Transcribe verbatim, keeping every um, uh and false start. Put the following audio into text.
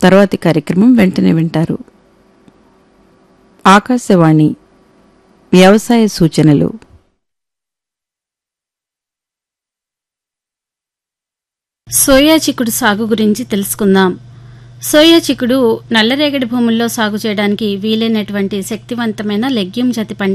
తర్వాతి కార్యక్రమం వెంటనే వింటారు. ఆకాశవాణి వ్యవసాయ సూచనలు. సోయా చిక్కుడు సాగు గురించి తెలుసుకుందాం. సోయా చిక్కుడు నల్లరేగడి భూముల్లో సాగు చేయడానికి వీలైనటువంటి శక్తివంతమైన లెగ్యూమ్ జాతి పంట.